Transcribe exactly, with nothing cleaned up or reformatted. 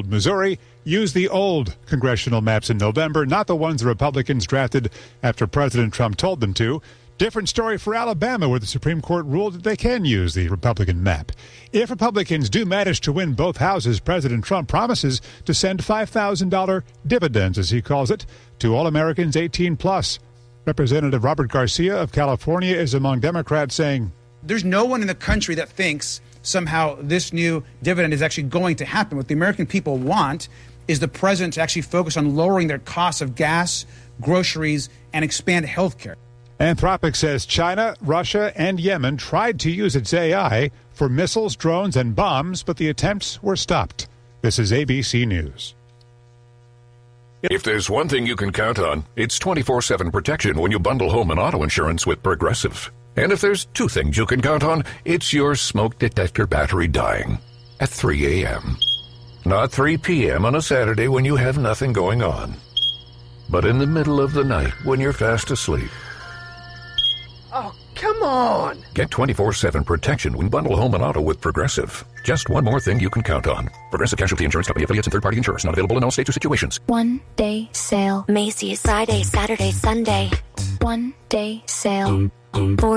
Springfield, Missouri, used the old congressional maps in November, not the ones the Republicans drafted after President Trump told them to. Different story for Alabama, where the Supreme Court ruled that they can use the Republican map. If Republicans do manage to win both houses, President Trump promises to send five thousand dollars dividends, as he calls it, to all Americans eighteen plus. Representative Robert Garcia of California is among Democrats saying, there's no one in the country that thinks somehow this new dividend is actually going to happen. What the American people want is the president to actually focus on lowering their costs of gas, groceries, and expand health care. Anthropic says China, Russia, and Yemen tried to use its A I for missiles, drones, and bombs, but the attempts were stopped. This is A B C News. If there's one thing you can count on, it's twenty-four seven protection when you bundle home and auto insurance with Progressive. And if there's two things you can count on, it's your smoke detector battery dying at three a.m. Not three p.m. on a Saturday when you have nothing going on, but in the middle of the night when you're fast asleep. Oh, come on! Get twenty-four seven protection when bundle home and auto with Progressive. Just one more thing you can count on. Progressive Casualty Insurance Company, affiliates, and third-party insurers. Not available in all states or situations. One day sale. Macy's Friday, Saturday, Sunday. One day sale. For